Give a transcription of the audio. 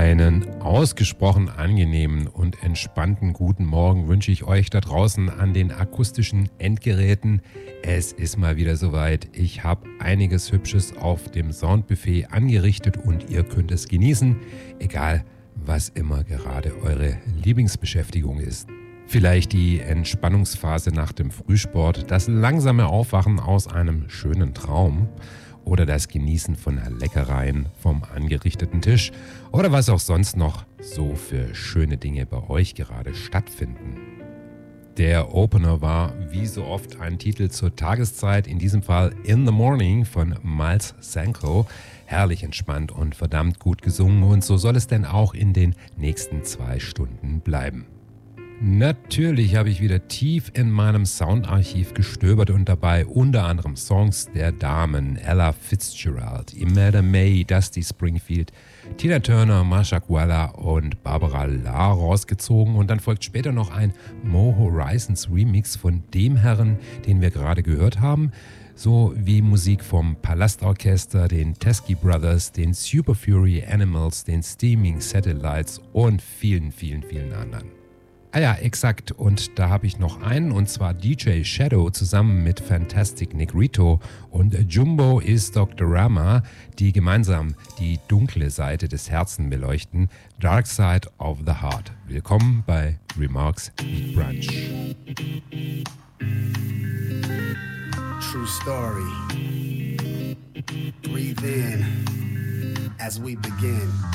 Einen ausgesprochen angenehmen und entspannten guten Morgen wünsche ich euch da draußen an den akustischen Endgeräten. Es ist mal wieder soweit. Ich habe einiges Hübsches auf dem Soundbuffet angerichtet und ihr könnt es genießen, egal was immer gerade eure Lieblingsbeschäftigung ist. Vielleicht die Entspannungsphase nach dem Frühsport, das langsame Aufwachen aus einem schönen Traum oder das Genießen von Leckereien vom angerichteten Tisch oder was auch sonst noch so für schöne Dinge bei euch gerade stattfinden. Der Opener war wie so oft ein Titel zur Tageszeit, in diesem Fall In the Morning von Miles Sanko. Herrlich entspannt und verdammt gut gesungen und so soll es denn auch in den nächsten 2 Stunden bleiben. Natürlich habe ich wieder tief in meinem Soundarchiv gestöbert und dabei unter anderem Songs der Damen Ella Fitzgerald, Imelda May, Dusty Springfield, Tina Turner, Marsha Guala und Barbara La rausgezogen und dann folgt später noch ein Mo Horizons Remix von dem Herren, den wir gerade gehört haben, so wie Musik vom Palastorchester, den Teskey Brothers, den Super Fury Animals, den Steaming Satellites und vielen, vielen, vielen anderen. Ah ja, exakt. Und da habe ich noch einen, und zwar DJ Shadow zusammen mit Fantastic Negrito und Jumbo is Dr. Rama, die gemeinsam die dunkle Seite des Herzens beleuchten. Dark Side of the Heart. Willkommen bei Remarks Beat Brunch. True story. Breathe in as we begin.